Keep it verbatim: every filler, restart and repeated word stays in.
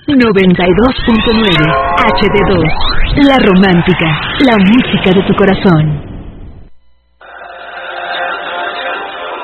noventa y dos punto nueve H D dos. La romántica, la música de tu corazón.